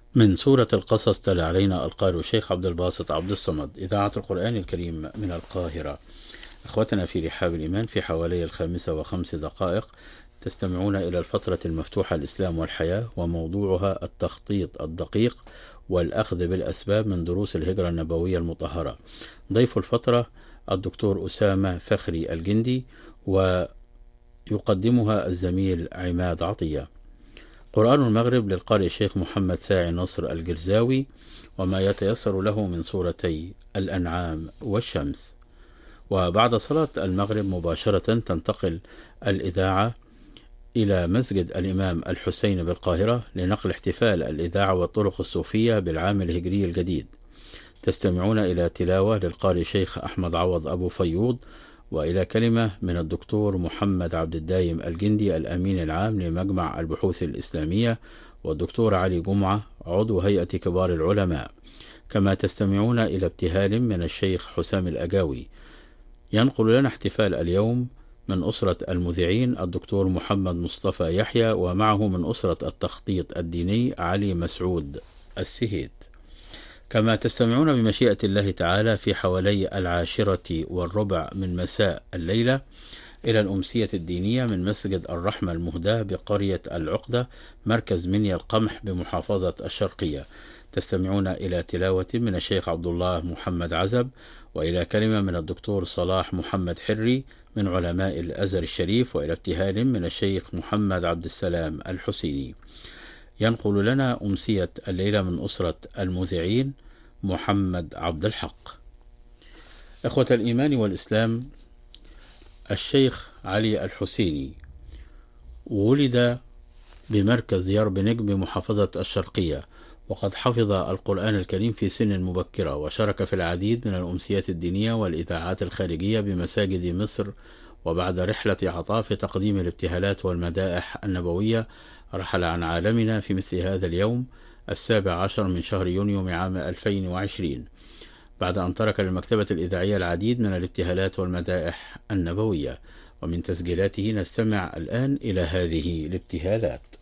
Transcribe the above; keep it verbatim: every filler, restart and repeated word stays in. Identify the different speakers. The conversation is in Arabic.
Speaker 1: من سورة القصص تلا علينا القارئ الشيخ عبد الباسط عبد الصمد، إذاعة القرآن الكريم من القاهرة. أخوتنا في رحاب الإيمان، في حوالي الخامسة وخمس دقائق تستمعون إلى الفترة المفتوحة الإسلام والحياة، وموضوعها التخطيط الدقيق والأخذ بالأسباب من دروس الهجرة النبوية المطهرة. ضيف الفترة الدكتور أسامة فخري الجندي، ويقدمها الزميل عماد عطية. قرآن المغرب للقارئ الشيخ محمد ساعي نصر الجرزاوي، وما يتيسر له من سورتي الأنعام والشمس. وبعد صلاة المغرب مباشرة تنتقل الإذاعة إلى مسجد الإمام الحسين بالقاهرة لنقل احتفال الإذاعة والطرق الصوفية بالعام الهجري الجديد. تستمعون إلى تلاوة للقارئ الشيخ أحمد عوض أبو فيوض، وإلى كلمة من الدكتور محمد عبد الدايم الجندي الأمين العام لمجمع البحوث الإسلامية، والدكتور علي جمعة عضو هيئة كبار العلماء. كما تستمعون إلى ابتهال من الشيخ حسام الأجاوي. ينقل لنا احتفال اليوم من أسرة المذيعين الدكتور محمد مصطفى يحيى، ومعه من أسرة التخطيط الديني علي مسعود السهيد. كما تستمعون بمشيئة الله تعالى في حوالي العاشرة والربع من مساء الليلة إلى الأمسية الدينية من مسجد الرحمة المهداة بقرية العقدة، مركز منيا القمح بمحافظة الشرقية. تستمعون إلى تلاوة من الشيخ عبد الله محمد عزب، وإلى كلمة من الدكتور صلاح محمد حري من علماء الأزهر الشريف، وإلى ابتهال من الشيخ محمد عبد السلام الحسيني. ينقل لنا أمسية الليلة من أسرة المذيعين محمد عبد الحق. إخوة الإيمان والإسلام، الشيخ علي الحسيني ولد بمركز يربنك بمحافظة الشرقية، وقد حفظ القرآن الكريم في سن مبكرة، وشارك في العديد من الأمسيات الدينية والإذاعات الخارجية بمساجد مصر. وبعد رحلة عطاء في تقديم الابتهالات والمدائح النبوية، رحل عن عالمنا في مثل هذا اليوم السابع عشر من شهر يونيو من عام ألفين وعشرين، بعد أن ترك للمكتبة الإذاعية العديد من الابتهالات والمدائح النبوية. ومن تسجيلاته نستمع الآن إلى هذه الابتهالات.